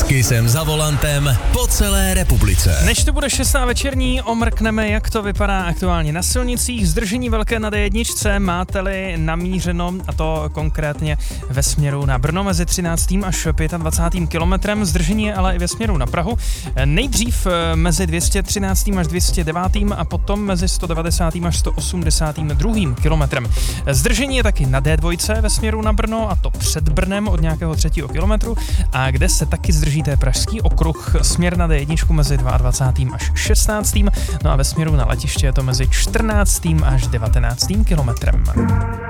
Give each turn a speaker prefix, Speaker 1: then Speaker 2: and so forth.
Speaker 1: S Kissem za volantem po celé republice.
Speaker 2: Než to bude 6. večerní, omrkneme, jak to vypadá aktuálně na silnicích. Zdržení velké na D1, máte-li namířeno, a to konkrétně ve směru na Brno mezi 13. až 25. kilometrem. Zdržení je ale i ve směru na Prahu. Nejdřív mezi 213. až 209. a potom mezi 190. až 182. kilometrem. Zdržení je taky na D2 ve směru na Brno, a to před Brnem od nějakého 3. kilometru, a kde se taky zdržíte Pražský okruh, směr na D1 mezi 22. až 16. No a ve směru na letiště je to mezi 14. až 19. kilometrem.